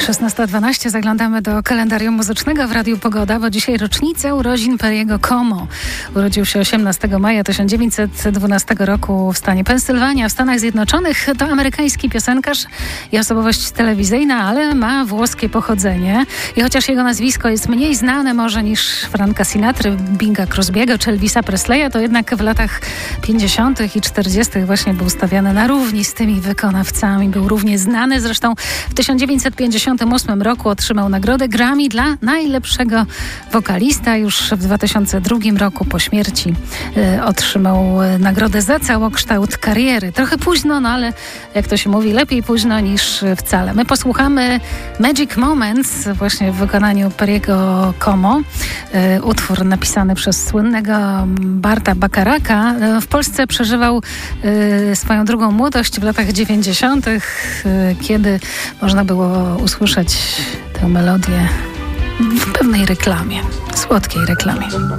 16:12 zaglądamy do kalendarium muzycznego w Radiu Pogoda, bo dzisiaj rocznica urodzin Perriego Como. Urodził się 18 maja 1912 roku w stanie Pensylwania w Stanach Zjednoczonych. To amerykański piosenkarz i osobowość telewizyjna, ale ma włoskie pochodzenie. I chociaż jego nazwisko jest mniej znane może niż Franka Sinatry, Binga Crosby'ego czy Elvisa Presleya, to jednak w latach 50. i 40. właśnie był stawiany na równi z tymi wykonawcami. Był równie znany. Zresztą w 1958 roku otrzymał nagrodę Grammy dla najlepszego wokalista. Już w 2002 roku po śmierci otrzymał nagrodę za całokształt kariery. Trochę późno, no ale jak to się mówi, lepiej późno niż wcale. My posłuchamy Magic Moments właśnie w wykonaniu Perriego Como. Utwór napisany przez słynnego Barta Bacharaka. W Polsce przeżywał swoją drugą młodość w latach 90., kiedy można było usłyszeć tę melodię w pewnej reklamie, słodkiej reklamie.